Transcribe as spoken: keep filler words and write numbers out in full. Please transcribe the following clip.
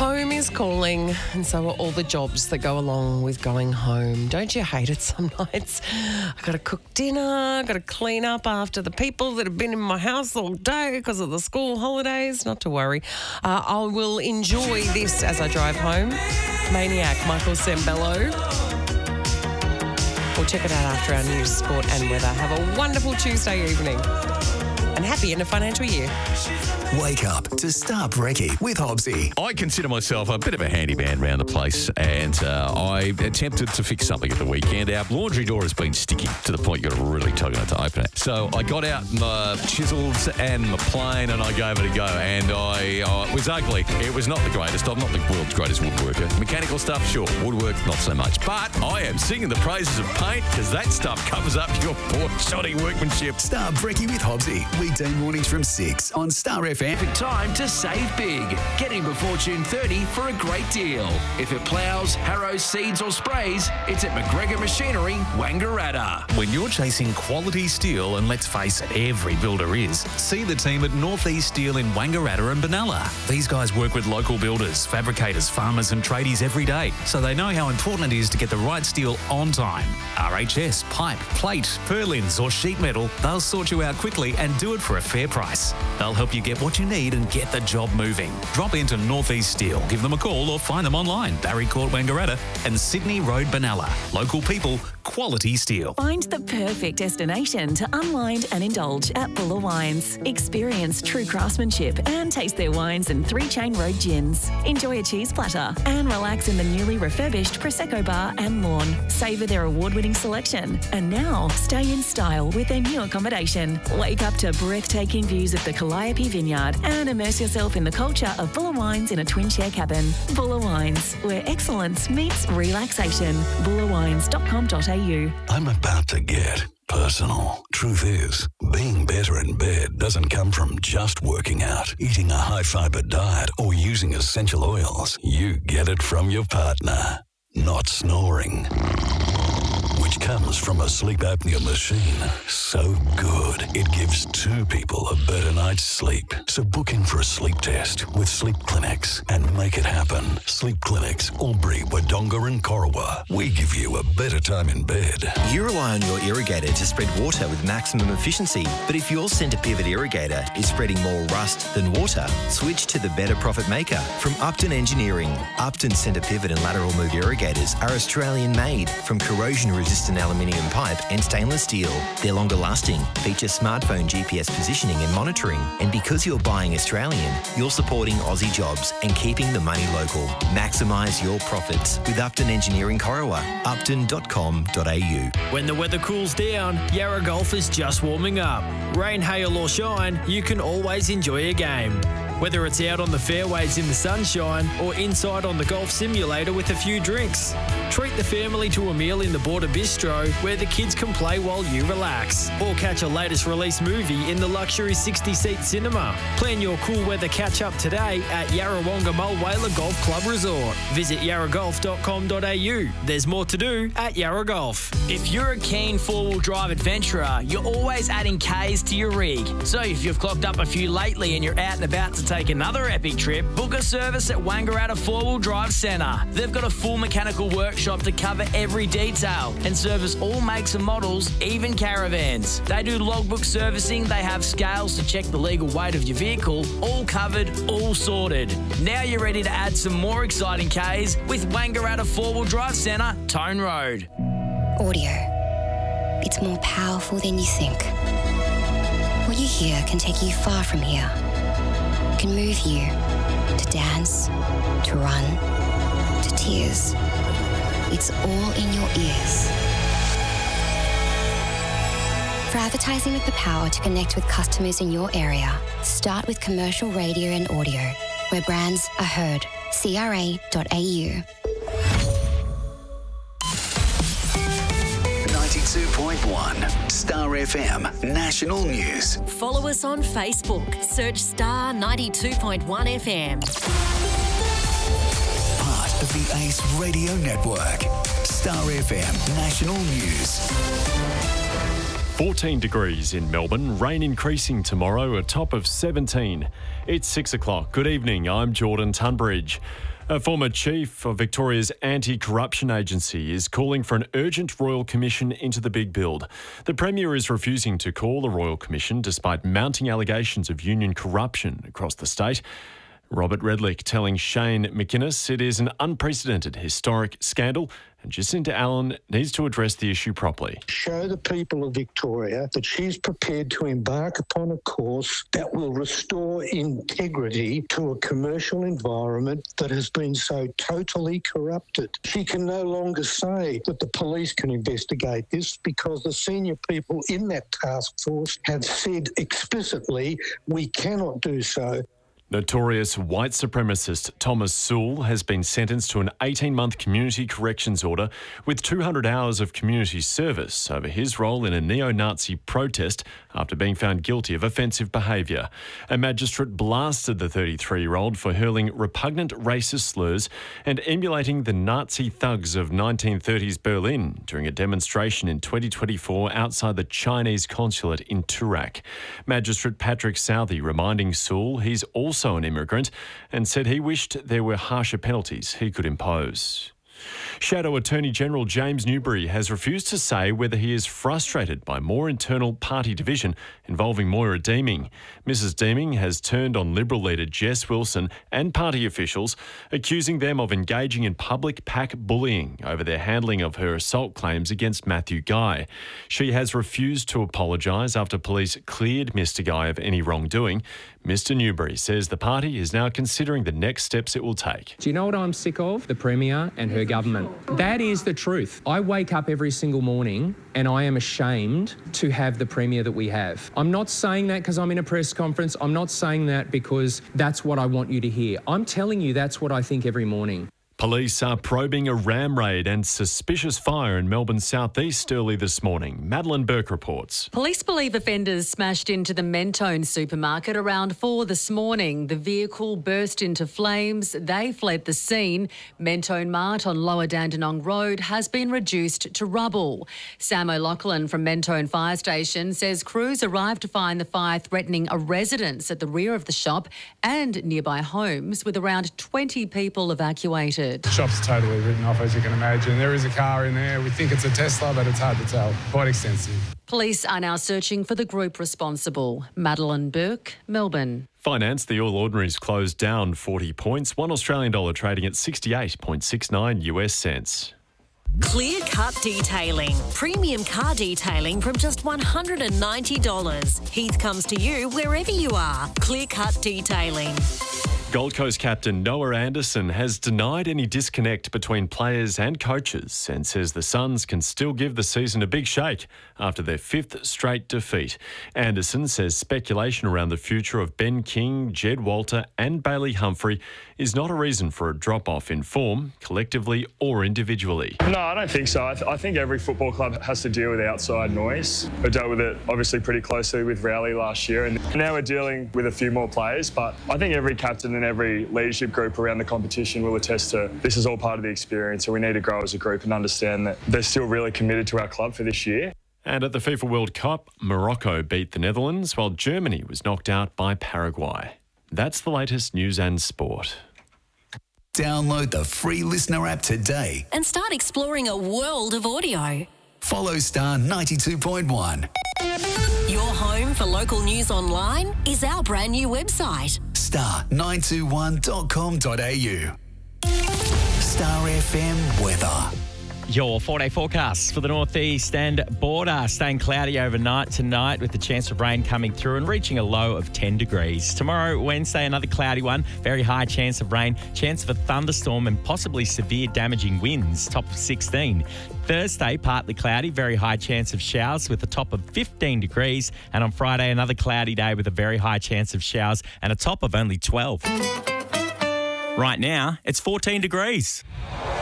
Home is calling, and so are all the jobs that go along with going home. Don't you hate it some nights? I've got to cook dinner, I've got to clean up after the people that have been in my house all day because of the school holidays. Not to worry. Uh, I will enjoy this as I drive home. Maniac, Michael Sembello. We'll check it out after our news, sport and weather. Have a wonderful Tuesday evening and happy end of financial year. Wake up to Star Brekkie with Hobbsy. I consider myself a bit of a handyman around the place, and uh, I attempted to fix something at the weekend. Our laundry door has been sticky to the point you've got to really tug on it to open it. So I got out my chisels and my plane and I gave it a go, and I uh, it was ugly. It was not the greatest. I'm not the world's greatest woodworker. Mechanical stuff, sure. Woodwork, not so much. But I am singing the praises of paint because that stuff covers up your poor shoddy workmanship. Star Brekkie with Hobbsy. Weekday mornings from six on Star F M. Perfect time to save big. Get in before June thirtieth for a great deal. If it ploughs, harrows, seeds or sprays, it's at McGregor Machinery, Wangaratta. When you're chasing quality steel, and let's face it, every builder is, see the team at Northeast Steel in Wangaratta and Benalla. These guys work with local builders, fabricators, farmers and tradies every day, so they know how important it is to get the right steel on time. R H S, pipe, plate, purlins or sheet metal, they'll sort you out quickly and do it for a fair price. They'll help you get what you need and get the job moving. Drop into Northeast Steel, give them a call or find them online. Barry Court, Wangaratta and Sydney Road, Benalla. Local people, quality steel. Find the perfect destination to unwind and indulge at Buller Wines. Experience true craftsmanship and taste their wines and Three Chain Road gins. Enjoy a cheese platter and relax in the newly refurbished Prosecco bar and lawn. Savour their award-winning selection. And now, stay in style with their new accommodation. Wake up to breathtaking views of the Calliope Vineyard and immerse yourself in the culture of Buller Wines in a twin-share cabin. Buller Wines, where excellence meets relaxation. buller wines dot com dot a u. I'm about to get personal. Truth is, being better in bed doesn't come from just working out, eating a high-fiber diet, or using essential oils. You get it from your partner. Not snoring, which comes from a sleep apnea machine. So good, it gives two people a better night's sleep. So book in for a sleep test with Sleep Clinics and make it happen. Sleep Clinics, Albury, Wodonga and Corowa. We give you a better time in bed. You rely on your irrigator to spread water with maximum efficiency. But if your centre pivot irrigator is spreading more rust than water, switch to the better profit maker from Upton Engineering. Upton centre pivot and lateral move irrigators are Australian made from corrosion resistant aluminium pipe and stainless steel. They're longer lasting, feature smartphone G P S positioning and monitoring. And because you're buying Australian, you're supporting Aussie jobs and keeping the money local. Maximise your profits with Upton Engineering Corowa. upton dot com dot a u. When the weather cools down, Yarra Golf is just warming up. Rain, hail or shine, you can always enjoy a game. Whether it's out on the fairways in the sunshine or inside on the golf simulator with a few drinks. Treat the family to a meal in the Border Bistro where the kids can play while you relax. Or catch a latest release movie in the luxury sixty-seat cinema. Plan your cool weather catch-up today at Yarrawonga Mulwala Golf Club Resort. Visit yarra golf dot com dot a u. There's more to do at Yarra Golf. If you're a keen four-wheel drive adventurer, you're always adding K's to your rig. So if you've clocked up a few lately and you're out and about to take another epic trip, book a service at Wangaratta Four-Wheel Drive Centre. They've got a full mechanical workshop to cover every detail and service all makes and models, even caravans. They do logbook servicing, they have scales to check the legal weight of your vehicle, all covered, all sorted. Now you're ready to add some more exciting K's with Wangaratta Four-Wheel Drive Centre, Tone Road. Audio. It's more powerful than you think. What you hear can take you far from here. It can move you to dance, to run, to tears. It's all in your ears. For advertising with the power to connect with customers in your area, start with commercial radio and audio, where brands are heard. c r a dot a u. ninety-two point one Star F M National News. Follow us on Facebook. Search Star ninety-two point one F M. Part of the Ace Radio Network. Star F M National News. fourteen degrees in Melbourne, rain increasing tomorrow, a top of seventeen. It's six o'clock. Good evening, I'm Jordan Tunbridge. A former chief of Victoria's anti-corruption agency is calling for an urgent royal commission into the big build. The Premier is refusing to call a royal commission despite mounting allegations of union corruption across the state. Robert Redlick telling Shane McInnes it is an unprecedented historic scandal and Jacinta Allen needs to address the issue properly. Show the people of Victoria that she's prepared to embark upon a course that will restore integrity to a commercial environment that has been so totally corrupted. She can no longer say that the police can investigate this because the senior people in that task force have said explicitly we cannot do so. Notorious white supremacist Thomas Sewell has been sentenced to an eighteen-month community corrections order with two hundred hours of community service over his role in a neo-Nazi protest after being found guilty of offensive behaviour. A magistrate blasted the thirty-three-year-old for hurling repugnant racist slurs and emulating the Nazi thugs of nineteen thirties Berlin during a demonstration in twenty twenty-four outside the Chinese consulate in Turak. Magistrate Patrick Southey reminding Sewell he's also an immigrant and said he wished there were harsher penalties he could impose. Shadow Attorney General James Newbury has refused to say whether he is frustrated by more internal party division involving Moira Deeming. Missus Deeming has turned on Liberal leader Jess Wilson and party officials, accusing them of engaging in public pack bullying over their handling of her assault claims against Matthew Guy. She has refused to apologise after police cleared Mister Guy of any wrongdoing. Mister Newbury says the party is now considering the next steps it will take. Do you know what I'm sick of? The Premier and her government. That is the truth. I wake up every single morning and I am ashamed to have the Premier that we have. I'm not saying that because I'm in a press conference. I'm not saying that because that's what I want you to hear. I'm telling you that's what I think every morning. Police are probing a ram raid and suspicious fire in Melbourne's southeast early this morning. Madeline Burke reports. Police believe offenders smashed into the Mentone supermarket around four this morning. The vehicle burst into flames. They fled the scene. Mentone Mart on Lower Dandenong Road has been reduced to rubble. Sam O'Loughlin from Mentone Fire Station says crews arrived to find the fire threatening a residence at the rear of the shop and nearby homes, with around twenty people evacuated. The shop's totally written off, as you can imagine. There is a car in there. We think it's a Tesla, but it's hard to tell. Quite extensive. Police are now searching for the group responsible. Madeline Burke, Melbourne. Finance, the All Ordinaries closed down forty points. One Australian dollar trading at sixty-eight point six nine US cents. Clear Cut Detailing. Premium car detailing from just one hundred ninety dollars. Heath comes to you wherever you are. Clear Cut Detailing. Gold Coast captain Noah Anderson has denied any disconnect between players and coaches and says the Suns can still give the season a big shake after their fifth straight defeat. Anderson says speculation around the future of Ben King, Jed Walter and Bailey Humphrey is not a reason for a drop-off in form, collectively or individually. No, I don't think so. I, th- I think every football club has to deal with outside noise. We dealt with it obviously pretty closely with Rowley last year, and now we're dealing with a few more players, but I think every captain and every leadership group around the competition will attest to this is all part of the experience, and we need to grow as a group and understand that they're still really committed to our club for this year. And at the FIFA World Cup, Morocco beat the Netherlands while Germany was knocked out by Paraguay. That's the latest news and sport. Download the free Listener app today And start exploring a world of audio. Follow Star ninety-two point one. Your home for local news online is our brand new website. star nine two one dot com dot a u. Star F M weather. Your four-day forecast for the northeast and border. Staying cloudy overnight tonight with the chance of rain coming through and reaching a low of ten degrees. Tomorrow, Wednesday, another cloudy one. Very high chance of rain, chance of a thunderstorm and possibly severe damaging winds, top of sixteen. Thursday, partly cloudy, very high chance of showers with a top of fifteen degrees. And on Friday, another cloudy day with a very high chance of showers and a top of only twelve. Right now, it's fourteen degrees.